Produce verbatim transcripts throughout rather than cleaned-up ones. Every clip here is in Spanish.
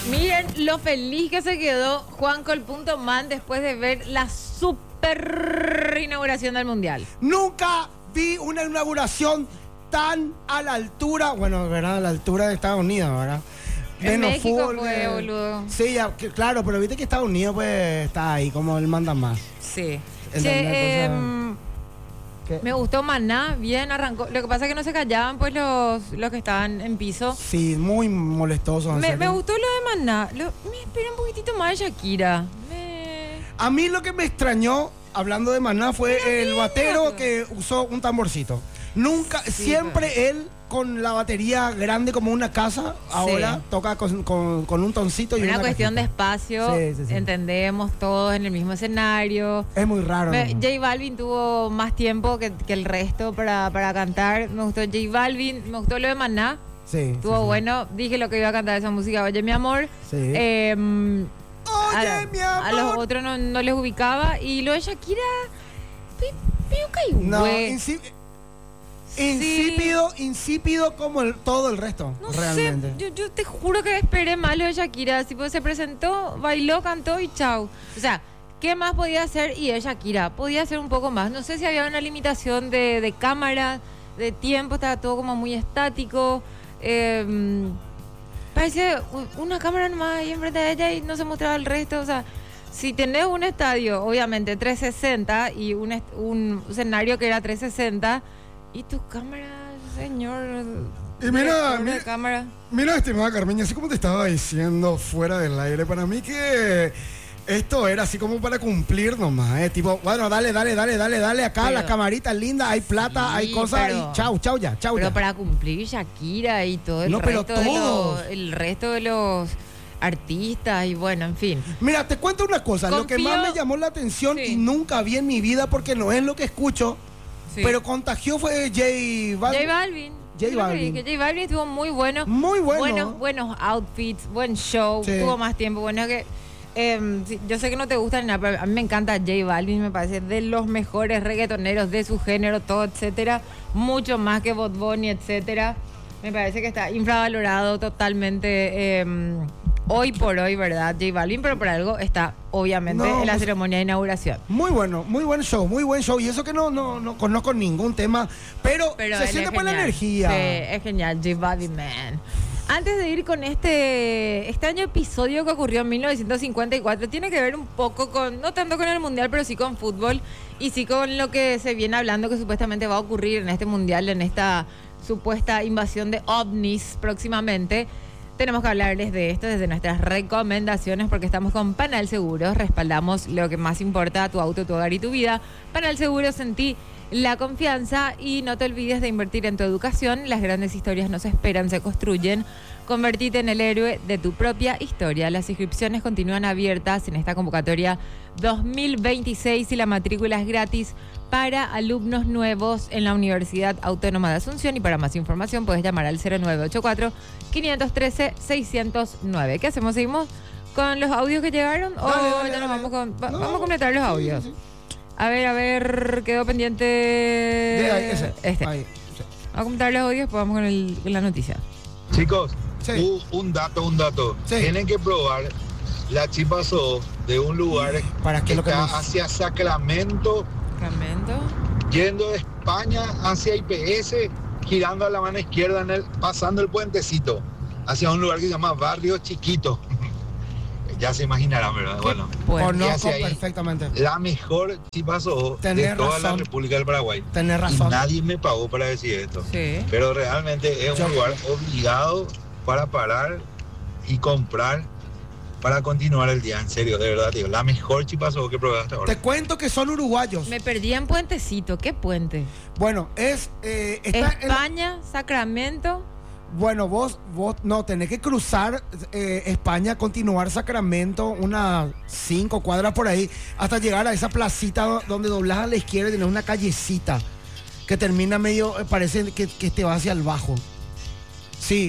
Miren lo feliz que se quedó Juanco el Punto Man después de ver la super inauguración del Mundial. Nunca vi una inauguración tan a la altura, bueno, ¿verdad? A la altura de Estados Unidos, ¿verdad? En Menos México fútbol, fue, eh, boludo. Sí, ya, que- claro, pero viste que Estados Unidos pues está ahí como él manda más. Sí. ¿Entendés? Che, O sea, em, ¿qué? me gustó Maná, bien arrancó. Lo que pasa es que no se callaban pues los, los que estaban en piso. Sí, muy molestoso. en Me, serio. me gustó lo de Maná. Lo- me esperé un poquitito más de Shakira. Me... A mí lo que me extrañó, hablando de Maná, fue Pero el mira, batero pero- que usó un tamborcito. Nunca, Sí, siempre pero- él con la batería grande como una casa, ahora toca con, con- con un toncito y Una una cuestión de cajita. espacio. Sí, sí, sí. Entendemos todos en el mismo escenario. Es muy raro. Me- ¿no? J Balvin tuvo más tiempo que, que el resto para, para cantar. Me gustó J Balvin, me gustó lo de Maná. Sí, Estuvo sí, sí. bueno. Dije lo que iba a cantar esa música. Oye, mi amor. Sí. Eh, Oye, a, mi a los amor. otros no, no les ubicaba. Y lo de Shakira. pi- Piu caiú, No, güey. insi- Sí. insípido, insípido como el- todo el resto, No realmente. sé, yo, yo te juro que esperé más lo de Shakira. Así pues se presentó, bailó, cantó y chau. O sea, ¿qué más podía hacer? Y es Shakira, podía hacer un poco más. No sé si había una limitación de, de cámara, de tiempo, estaba todo como muy estático. Eh, parecía u- una cámara nomás ahí enfrente de ella y no se mostraba el resto. O sea, si tenés un estadio, obviamente trescientos sesenta y un, est- un escenario que era trescientos sesenta, y tu cámara, señor. Y mira, director de mira- cámara. Mira, estimada Carmeña, así como te estaba diciendo fuera del aire, para mí que esto era así como para cumplir nomás, ¿eh? Tipo, bueno, dale, dale, dale, dale, dale, acá Pero- la camarita linda, hay plata, Sí, hay cosas pero- y chau, chau ya, chau Pero ya. para cumplir Shakira y todo el No, pero resto de todos. los, el resto de los artistas y bueno, en fin. Mira, te cuento una cosa, lo que Confío- más me llamó la atención Sí. y nunca vi en mi vida porque no es lo que escucho, Sí. pero contagió fue J Balvin. J Balvin. J Es lo que Balvin. dije, J Balvin estuvo muy bueno. Muy bueno. Buenos, buenos outfits, buen show, Sí. tuvo más tiempo. Bueno, que eh, sí, yo sé que no te gusta ni nada, pero a mí me encanta J Balvin, me parece de los mejores reggaetoneros de su género, todo, etcétera. Mucho más que Bad Bunny, etcétera. Me parece que está infravalorado totalmente eh, hoy por hoy, ¿verdad? J Balvin, pero por algo está obviamente No, en la pues- ceremonia de inauguración. Muy bueno, muy buen show, muy buen show. Y eso que no, no, no conozco ningún tema, pero, Pero se él siente es buena genial. energía. Sí, es genial, J Balvin, man. Antes de ir con este extraño episodio que ocurrió en mil novecientos cincuenta y cuatro, tiene que ver un poco con, no tanto con el Mundial, pero sí con fútbol y sí con lo que se viene hablando que supuestamente va a ocurrir en este Mundial, en esta supuesta invasión de ovnis próximamente. Tenemos que hablarles de esto desde nuestras recomendaciones porque estamos con Panal Seguros, respaldamos lo que más importa a tu auto, tu hogar y tu vida. Panal Seguros, sentí la confianza y no te olvides de invertir en tu educación. Las grandes historias no se esperan, se construyen. Convertite en el héroe de tu propia historia. Las inscripciones continúan abiertas en esta convocatoria dos mil veintiséis y la matrícula es gratis para alumnos nuevos en la Universidad Autónoma de Asunción. Y para más información puedes llamar al cero nueve ocho cuatro, cinco uno tres, seis cero nueve. ¿Qué hacemos? ¿Seguimos con los audios que llegaron o Dale, dale, ya nos dale. vamos con, va- No, vamos a completar los sí, audios? sí, sí. A ver, a ver, quedó pendiente De ahí, ese. este. Ahí, sí. Vamos a completar los audios, pues vamos con, el- con la noticia. Chicos, Sí. u- un dato, un dato. Sí. Tienen que probar la chipazo de un lugar ¿Para qué que lo que está nos- hacia Sacramento, Sacramento. yendo de España hacia I P S, girando a la mano izquierda, en el, pasando el puentecito, hacia un lugar que se llama Barrio Chiquito. Ya se imaginarán, ¿verdad? Bueno, Bueno, ¿qué Conozco hace ahí? perfectamente. la mejor chipazo de Tenés toda la razón. República del Paraguay. Tenés Y razón. nadie me pagó para decir esto. sí. Pero realmente es Yo- un lugar obligado para parar y comprar para continuar el día. En serio, de verdad, digo, la mejor chipazo que probé hasta ahora. Te cuento que son uruguayos. Me perdí en Puentecito. ¿Qué puente? Bueno, es... eh, está en la- España, Sacramento. Bueno, vos, vos no, tenés que cruzar eh, España, continuar Sacramento, unas cinco cuadras por ahí, hasta llegar a esa placita do- donde doblás a la izquierda y tenés una callecita que termina medio, eh, parece que, que te va hacia el bajo. Sí.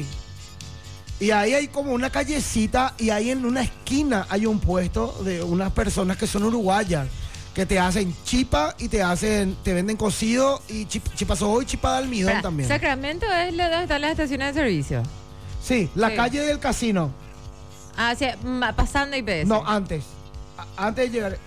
Y ahí hay como una callecita y ahí en una esquina hay un puesto de unas personas que son uruguayas, que te hacen chipa y te hacen, te venden cocido y chip, chipazo y chipa de almidón Pará, también. Sacramento es la- donde están las estaciones de servicio. Sí, la Sí. calle del casino. Ah, sí, ma- pasando I P S. No, antes. A- antes de llegar.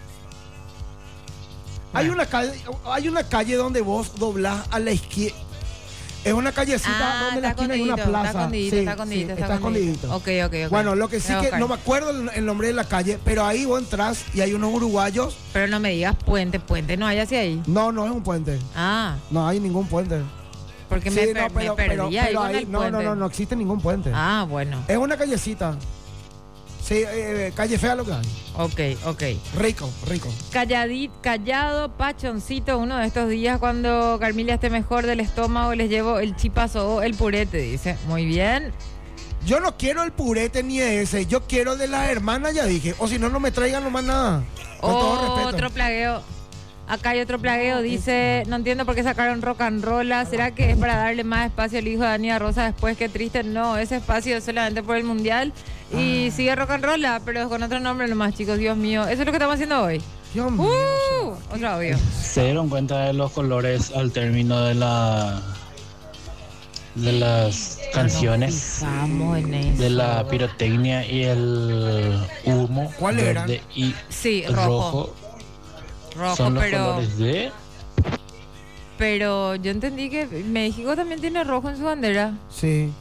Hay Bueno. una calle, hay una calle donde vos doblás a la izquierda. Es una callecita Ah, donde en la está esquina hay una escondidito, plaza. está escondidito, Sí, está sí, escondidito, está está escondidito. escondidito. Ok, ok, ok. Bueno, lo que sí Voy a que buscar. no me acuerdo el, el nombre de la calle, pero ahí vos entras y hay unos uruguayos. Pero no me digas puente, puente, no hay hacia ahí. No, no es un puente. Ah, No hay ningún puente. porque Sí, me, no, per- pero- me perdí pero- ahí pero con ahí- el no, puente. no, no, no existe ningún puente. Ah, bueno. Es una callecita. Sí, eh, calle fea lo que hay. Ok, ok. Rico, rico. Calladito, callado, pachoncito, uno de estos días cuando Carmila esté mejor del estómago les llevo el chipazo o el purete, dice. Muy bien. Yo no quiero el purete ni ese. Yo quiero de las hermanas, ya dije. O si no, no me traigan nomás nada. Con todo respeto. Otro plagueo. Acá hay otro plagueo, dice, no entiendo por qué sacaron rock and roll. ¿Será que es para darle más espacio al hijo de Dani Rosa después? Qué triste. No, ese espacio es solamente por el mundial. Y sigue rock and roll, pero con otro nombre nomás, chicos. Dios mío. Eso es lo que estamos haciendo hoy. Dios mío. Uh, otro audio. ¿Se dieron cuenta de los colores al término de la de las canciones, Vamos en eso. de la pirotecnia y el humo? ¿Cuál eran? verde y Sí, rojo. rojo. Rojo, Son los pero, colores de pero yo entendí que México también tiene rojo en su bandera. Sí.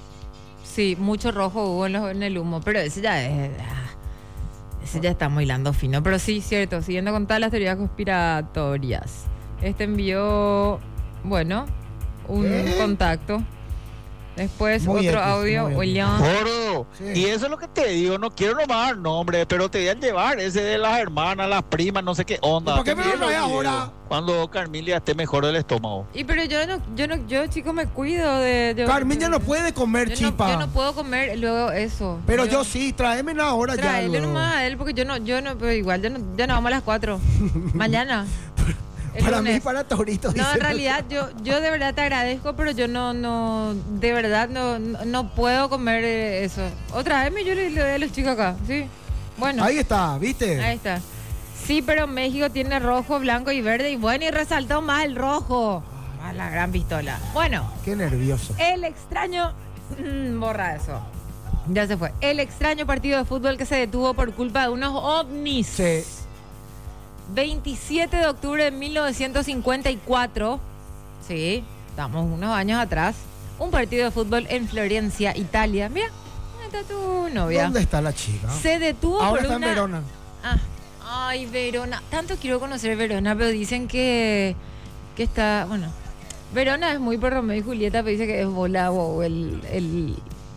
Sí, mucho rojo hubo en, los- en el humo, pero ese ya es... ah, ese ya está muy hilando fino. Pero sí, cierto, siguiendo con todas las teorías conspiratorias. Este envió, bueno, un ¿Qué? contacto. Después Muy otro X, audio, muy X. William. Gordo, Sí. y eso es lo que te digo, no quiero nomás dar nombre, pero te voy a llevar ese de las hermanas, las primas, no sé qué onda. ¿Y por qué me lo Te envío traes los videos ahora? Cuando Carmilia esté mejor del estómago. Y pero yo no, yo no, yo chico me cuido de... yo- Carmen ya yo- no puede comer yo no- chipa. yo no puedo comer luego eso. Pero yo sí, tráeme ahora ya. Tráele luego. nomás a él porque yo no, yo no, pero igual ya no, ya no vamos a las cuatro. Mañana. El Para mí, lunes. para Torito. No, dice. en realidad yo, yo de verdad te agradezco, pero yo no, no, de verdad no, no, no puedo comer eh, eso. Otra vez yo le, le doy a los chicos acá, sí. Bueno, Ahí está, ¿viste? ahí está. Sí, pero México tiene rojo, blanco y verde y bueno, y resaltó más el rojo. A la gran pistola. Bueno, Qué nervioso. el extraño... Borra eso. Ya se fue. El extraño partido de fútbol que se detuvo por culpa de unos ovnis. Sí. veintisiete de octubre de mil novecientos cincuenta y cuatro. Sí, estamos unos años atrás. Un partido de fútbol en Florencia, Italia. Mira, ¿dónde está tu novia? ¿Dónde está la chica? Se detuvo Ahora por está una... en Verona. Ah, ay, Verona. Tanto quiero conocer Verona, pero dicen que, que está... Bueno, Verona es muy por Romeo y Julieta, pero dice que es volado el... el...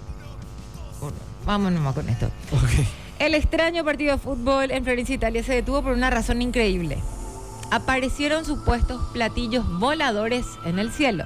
Bueno, vamos nomás con esto. Ok. El extraño partido de fútbol en Florencia, Italia, se detuvo por una razón increíble. Aparecieron supuestos platillos voladores en el cielo.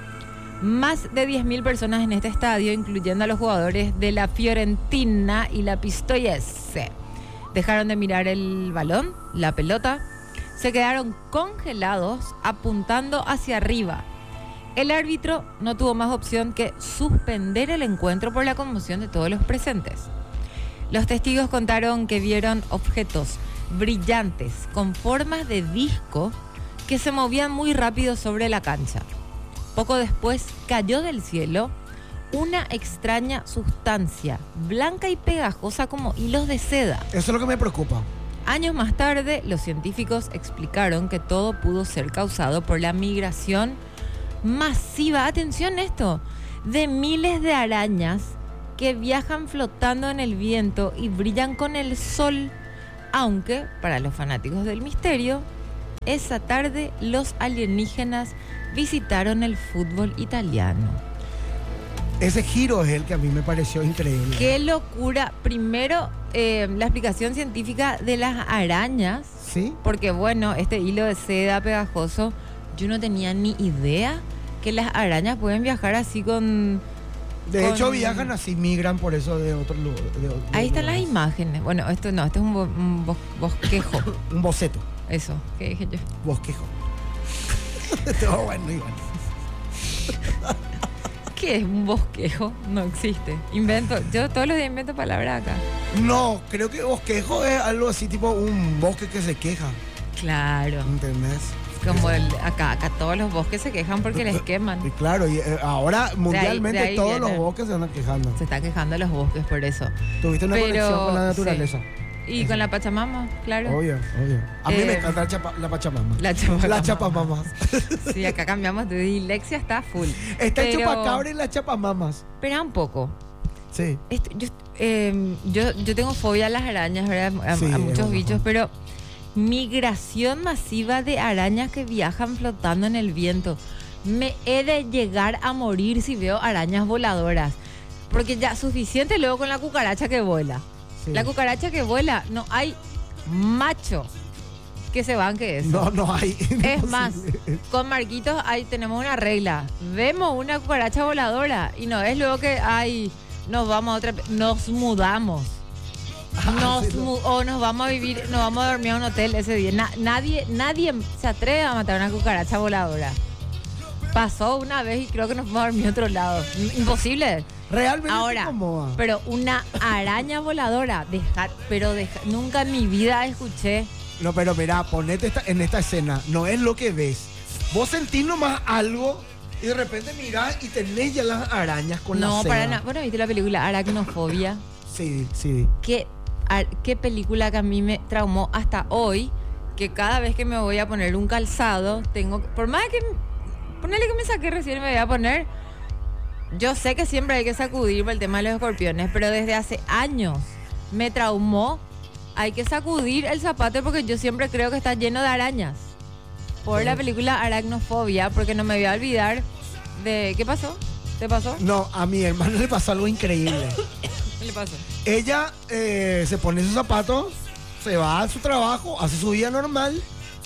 Más de diez mil personas en este estadio, incluyendo a los jugadores de la Fiorentina y la Pistoiese, dejaron de mirar el balón, la pelota, se quedaron congelados apuntando hacia arriba. El árbitro no tuvo más opción que suspender el encuentro por la conmoción de todos los presentes. Los testigos contaron que vieron objetos brillantes con formas de disco que se movían muy rápido sobre la cancha. Poco después cayó del cielo una extraña sustancia, blanca y pegajosa como hilos de seda. Eso es lo que me preocupa. Años más tarde, los científicos explicaron que todo pudo ser causado por la migración masiva, atención a esto, de miles de arañas que viajan flotando en el viento y brillan con el sol, aunque para los fanáticos del misterio, esa tarde los alienígenas visitaron el fútbol italiano. Ese giro es el que a mí me pareció increíble. ¡Qué locura! Primero, eh, la explicación científica de las arañas, ¿Sí? porque bueno, este hilo de seda pegajoso, yo no tenía ni idea que las arañas pueden viajar así con... De con- hecho, viajan así, migran por eso de otro lugar. de- de Ahí están las lugares. imágenes. Bueno, esto no, esto es un, bo- un bos- bosquejo. Un boceto. Eso, ¿qué dije yo? Bosquejo. Todo bueno, igual. ¿Qué es un bosquejo? No existe. Invento, yo todos los días invento palabras acá. No, creo que bosquejo es algo así tipo un bosque que se queja. Claro. ¿Entendés? como el, acá, acá todos los bosques se quejan porque les queman. Y claro, y eh, ahora mundialmente de ahí todos viene. los bosques se andan quejando. Se están quejando los bosques por eso. Tuviste una Pero, conexión con la sí. naturaleza. Y Eso. con la Pachamama, claro. Obvio, obvio. A mí Eh, me encanta la, chapa, la Pachamama. La chapacabra. La chapamamas. Sí, acá cambiamos de dislexia, está full. Está el Pero- chupacabra y la chapamamas. Espera un poco. Sí. Esto- yo, eh, yo, yo tengo fobia a las arañas, ¿verdad? A, Sí, a es muchos un bichos, bajón. pero migración masiva de arañas que viajan flotando en el viento. Me he de llegar a morir si veo arañas voladoras. Porque ya suficiente luego con la cucaracha que vuela. Sí. La cucaracha que vuela, no hay macho que se banque eso. No, no hay. Es imposible. más, con Marquitos ahí tenemos una regla. Vemos una cucaracha voladora y no es luego que ay, nos vamos a otra, nos mudamos. Nos sí, no. mu- o nos vamos a vivir, nos vamos a dormir a un hotel ese día. Na- nadie, nadie se atreve a matar una cucaracha voladora. Pasó una vez y creo que nos fuimos a dormir a otro lado. Imposible. Realmente Ahora, te incomoda. pero una araña voladora, dejar, pero deja- nunca en mi vida escuché. No, pero mira, ponete esta, en esta escena. No es lo que ves. Vos sentís nomás algo y de repente mirás y tenés ya las arañas con la No, ceba. para nada. Bueno, ¿viste la película Aracnofobia? Sí, sí. ¿Qué, ar- qué película que a mí me traumó hasta hoy? Que cada vez que me voy a poner un calzado, tengo que- por más que... Ponele que me saqué recién me voy a poner... Yo sé que siempre hay que sacudir por el tema de los escorpiones, pero desde hace años me traumó. Hay que sacudir el zapato porque yo siempre creo que está lleno de arañas. Por Sí. la película Aracnofobia, porque no me voy a olvidar de... ¿Qué pasó? ¿Te pasó? No, a mi hermano le pasó algo increíble. ¿Qué le pasó? Ella eh, se pone sus zapatos, se va a su trabajo, hace su día normal,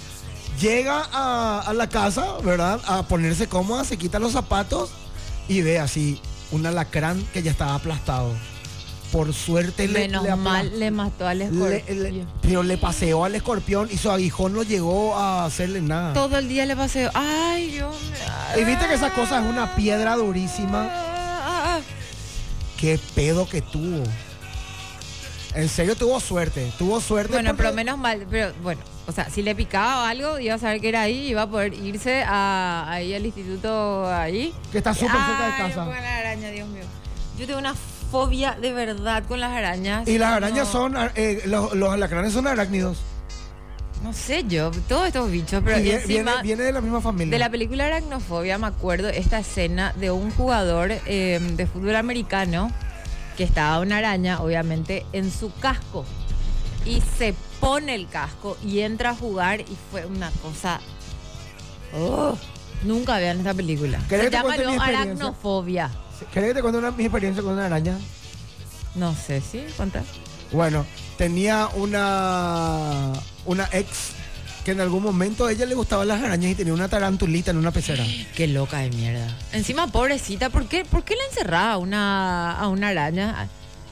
llega a, a la casa, ¿verdad? A ponerse cómoda, se quita los zapatos y ve así un alacrán que ya estaba aplastado. Por suerte le, Menos le apla- mal le mató al le- escorpión. le- pero le paseó al escorpión y su aguijón no llegó a hacerle nada. Todo el día le paseo. Ay, Dios mío. Y viste que esa cosa es una piedra durísima. Ah, Qué pedo que tuvo. En serio tuvo suerte. Tuvo suerte. Bueno, porque- pero menos mal. Pero bueno, o sea, si le picaba algo, iba a saber que era ahí, iba a poder irse a, ahí al instituto ahí. Que está súper cerca de Ay, casa. con la araña, Dios mío. Yo tengo una fobia de verdad con las arañas. Y las arañas No- son, eh, los, los alacranes son arácnidos. No sé yo, todos estos bichos, pero Y viene, encima... viene, viene de la misma familia. De la película Aracnofobia me acuerdo esta escena de un jugador eh, de fútbol americano que estaba una araña, obviamente, en su casco. Y se pone el casco y entra a jugar y fue una cosa... Oh, nunca vean esta película. ¿Querés Se que te llama cuente mi luego experiencia? Aracnofobia. ¿Querés que te cuente una, mi experiencia con una araña? No sé, ¿sí? ¿Cuántas? Bueno, tenía una, una ex que en algún momento a ella le gustaban las arañas y tenía una tarantulita en una pecera. Qué loca de mierda. Encima, pobrecita, ¿por qué, ¿por qué la encerraba a una, a una araña?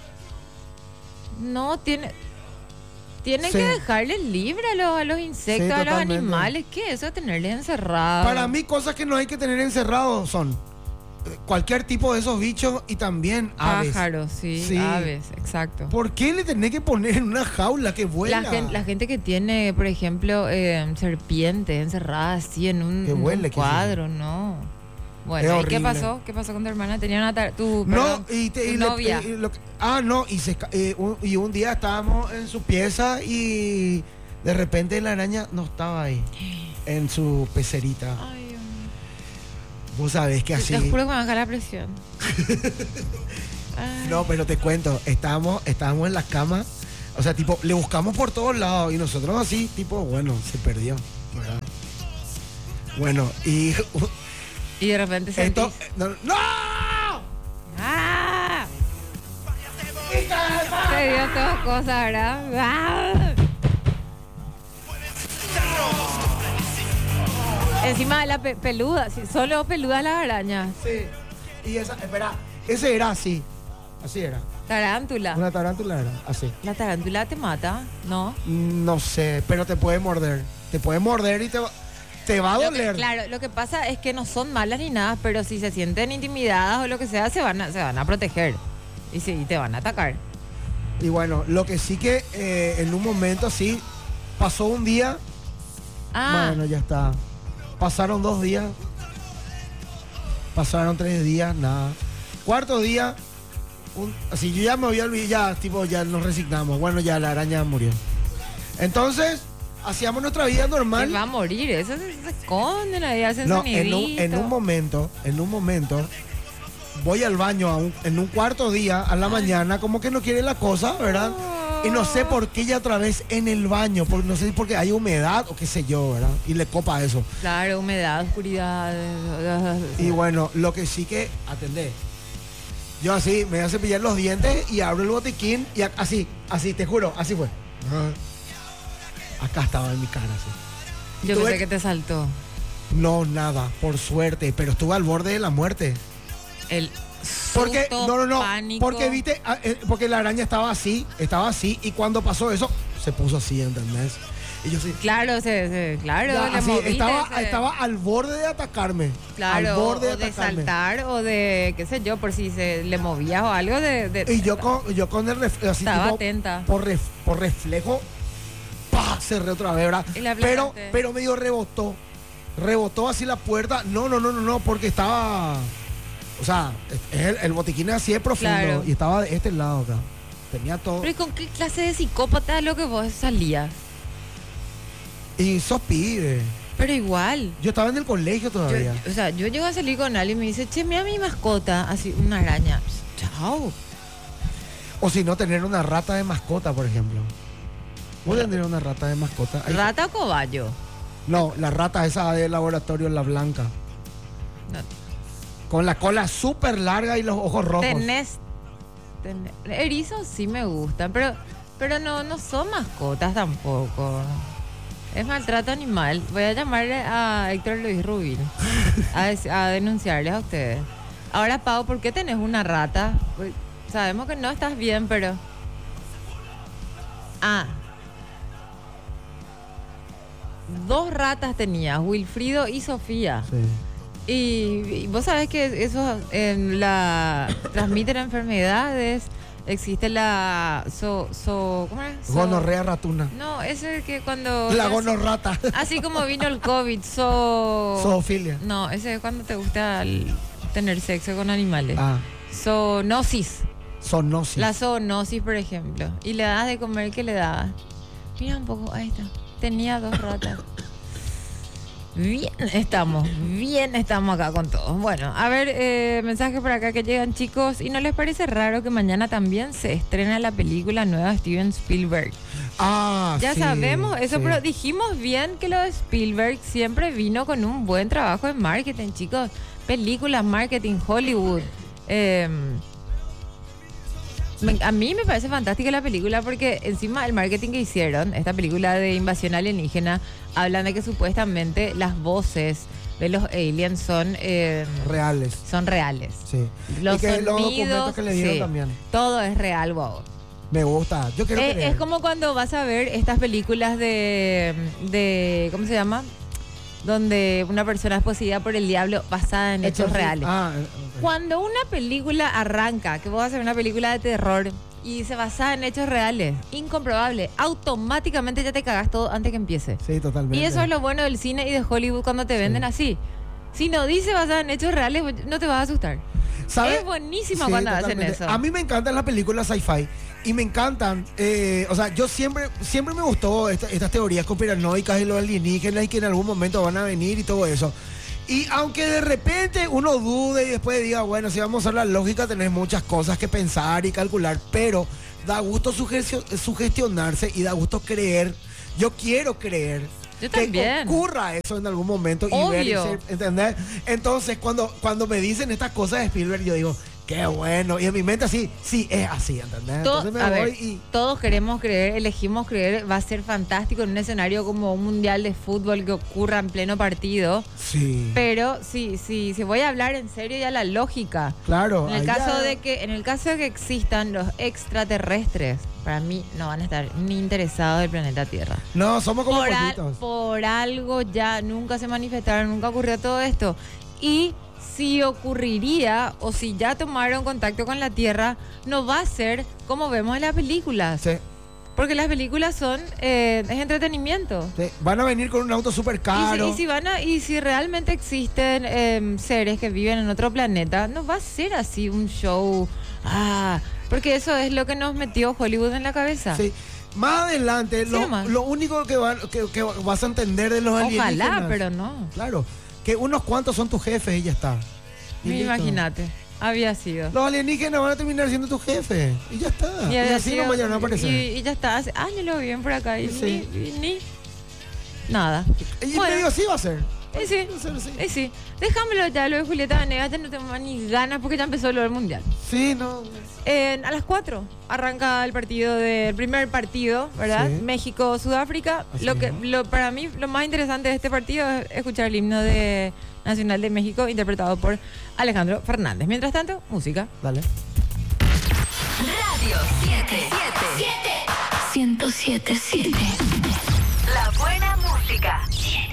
No, tiene... Tienen Sí. que dejarles libre a los, a los insectos, Sí, a los totalmente. animales. ¿Qué es eso de tenerles encerrados? Para mí, cosas que no hay que tener encerrados son eh, cualquier tipo de esos bichos y también aves. Pájaros, sí, Sí. aves, exacto. ¿Por qué le tenés que poner en una jaula que vuela? La gente, la gente que tiene, por ejemplo, eh, serpientes encerradas así en un, Que en un huele, que cuadro, no. Bueno, Es ¿y qué horrible. pasó? ¿Qué pasó con tu hermana? Tenía una tar- tu, No, perdón, y, te- tu y le- novia. y lo que- ah, no, y, se, esca- eh, un, y un día estábamos en su pieza y de repente la araña no estaba ahí, en su pecerita. Ay, Dios mío. Vos sabés que así... Te juro que me baja la presión. Ay. No, pero te cuento, estábamos, estábamos en la cama, o sea, tipo, le buscamos por todos lados y nosotros así, tipo, bueno, se perdió, ¿verdad? Bueno, y Y de repente sentís... esto... No, ¡no! ¡Ah! Se dio todas cosas, ¿verdad? ¡Ah! Encima de la pe- peluda, sí, solo peludas las arañas. Sí, y esa, espera, ese era así, así era, Tarántula. una tarántula era, así. La tarántula te mata, ¿no? No sé, pero te puede morder, te puede morder y te va, te va a Lo que- doler. claro, lo que pasa es que no son malas ni nada, pero si se sienten intimidadas o lo que sea, se van a, se van a proteger. Y sí, y te van a atacar. Y bueno, lo que sí que eh, en un momento así, pasó un día, Ah, bueno, ya está. Pasaron dos días. Pasaron tres días, nada. Cuarto día, un, así yo ya me había olvidado, ya, tipo, ya nos resignamos. Bueno, ya la araña murió. Entonces, hacíamos nuestra vida normal. Se va a morir, eso se, se esconden ahí, hacen No, en un, sonidito. en un momento, en un momento, voy al baño a un- en un cuarto día, a la mañana, como que no quiere la cosa, ¿verdad? Y no sé por qué ya otra vez en el baño, por, no sé si porque hay humedad o qué sé yo, ¿verdad? Y le copa eso. Claro, humedad, oscuridad. Y bueno, lo que sí que, atendé. Yo así, me voy a cepillar los dientes y abro el botiquín y a- así, así, te juro, así fue. Acá estaba en mi cara, así. Y Yo tuve- pensé que te saltó. No, nada, por suerte, pero estuve al borde de la muerte. El Porque, susto, no, no, no, pánico. porque viste, ah, eh, porque la araña estaba así, estaba así, y cuando pasó eso, se puso así, ¿entendés? Y yo sí, Claro, se, se- claro, ya, le así, moviste, estaba, se- estaba al borde de atacarme. Claro, al borde o de atacarme. saltar o de, qué sé yo, por si se le movía o algo de... de- Y yo con, yo con el reflejo, así Estaba tipo, atenta. Por, ref- por reflejo, ¡pah! Cerré otra vez, ¿verdad? Y la Pero, aplastaste. pero medio rebotó. Rebotó así la puerta. No, no, no, no, no, porque estaba. O sea, es el, el botiquín así de profundo. Claro. Y estaba de este lado acá. Tenía todo. Pero ¿y con qué clase de psicópata es lo que vos salías? Y sos pibe. Pero igual. Yo estaba en el colegio Yo, todavía. o sea, yo llego a salir con alguien y me dice, che, mira mi mascota, así, una araña. Chao. O si no, tener una rata de mascota, por ejemplo. Voy a tener una rata de mascota. Ahí- ¿Rata o cobayo? No, la rata esa de laboratorio, la blanca. No. Con la cola súper larga y los ojos rojos. Tenés, tenés- erizos sí me gustan, pero, pero no, no son mascotas tampoco. Es maltrato animal. Voy a llamarle a Héctor Luis Rubín a, dec- a denunciarles a ustedes. Ahora, Pau, ¿por qué tenés una rata? Pues, sabemos que no estás bien, pero... Ah. Dos ratas tenías, Wilfrido y Sofía. Sí. Y, y vos sabés que eso en la transmiten enfermedades. Existe la so, so, ¿cómo era? So- Gonorrea ratuna. No, ese que cuando La gonorrata. así como vino el COVID, so Zoofilia. No, ese es cuando te gusta el- tener sexo con animales. Ah, Zoonosis. zoonosis. La zoonosis, por ejemplo. Y le das de comer, ¿qué le dabas? Mira un poco, ahí está. Tenía dos ratas. Bien estamos, bien estamos acá con todos. Bueno, a ver, eh, mensajes por acá que llegan, chicos. ¿Y no les parece raro que mañana también se estrena la película nueva de Steven Spielberg? Ah, Ya sí, sabemos eso, sí. pero dijimos bien que lo de Spielberg siempre vino con un buen trabajo en marketing, chicos. Películas, marketing, Hollywood. Eh, me- a mí me parece fantástica la película porque encima el marketing que hicieron, esta película de invasión alienígena, hablan de que supuestamente las voces de los aliens son, eh, Reales. son reales. Sí. Los y que los sonidos, documentos que le dieron sí, también. todo es real, wow. Me gusta. Yo quiero Eh, creer. es como cuando vas a ver estas películas de, de ¿cómo se llama? Donde una persona es poseída por el diablo basada en hechos Hechos reales. Ah, eh, ok. Cuando una película arranca, que vos vas a hacer una película de terror y se basa en hechos reales, incomprobable, automáticamente ya te cagas todo antes que empiece. Sí, totalmente. Y eso es lo bueno del cine y de Hollywood cuando te venden así. Si no dice basada en hechos reales, no te vas a asustar. ¿Sabe? Es buenísima Sí, cuando hacen totalmente. eso. A mí me encantan las películas sci-fi. Y me encantan, eh, o sea, yo siempre, siempre me gustó esta- estas teorías conspiranoicas y los alienígenas y que en algún momento van a venir y todo eso. Y aunque de repente uno dude y después diga, bueno, si vamos a la lógica, tenés muchas cosas que pensar y calcular, pero da gusto sugestion- sugestionarse y da gusto creer. Yo quiero creer Yo que también. ocurra eso en algún momento y ver y Obvio. ser- ¿entendés? Entonces, cuando, cuando me dicen estas cosas de Spielberg, yo digo, qué bueno. Y en mi mente así, sí, es así, ¿entendés? To- Entonces me a voy ver, y... todos queremos creer, elegimos creer, va a ser fantástico en un escenario como un mundial de fútbol que ocurra en pleno partido. Sí, Pero sí, sí, si voy a hablar en serio ya la lógica. claro. En el ahí caso ya- de que, en el caso de que existan los extraterrestres, para mí no van a estar ni interesados del planeta Tierra. No, somos como Por, al- pollitos. por algo ya nunca se manifestaron, nunca ocurrió todo esto. Y si ocurriría o si ya tomaron contacto con la Tierra, no va a ser como vemos en las películas. Sí. Porque las películas son, eh, es entretenimiento. Sí, van a venir con un auto súper Y si, caro. y si van a, y si realmente existen eh, seres que viven en otro planeta, no va a ser así un show. Ah, porque eso es lo que nos metió Hollywood en la cabeza. Sí. Más adelante, Sí, lo, nomás. lo único que, va- que, que vas a entender de los alienígenas. Ojalá, pero no. Claro, que unos cuantos son tus jefes y ya está. Y listo. Imagínate, había sido. Los alienígenas van a terminar siendo tus jefes. Y ya está. Y, había así sido- no vayan a aparecer. y, y ya está, hace años lo viven por acá y, Sí. ni, y ni nada. Y Bueno. medio así va a ser. Y sí, Va a ser así. y sí. Déjamelo ya, lo de Julieta Venegas, ya no tengo más ni ganas porque ya empezó lo del mundial. Sí, no. Eh, a las cuatro arranca el partido del primer partido, ¿verdad? Sí. México-Sudáfrica. Así Lo que, mismo. lo, para mí, lo más interesante de este partido es escuchar el himno de, nacional de México interpretado por Alejandro Fernández. Mientras tanto, música. Dale. Radio siete siete ciento siete siete. La buena música.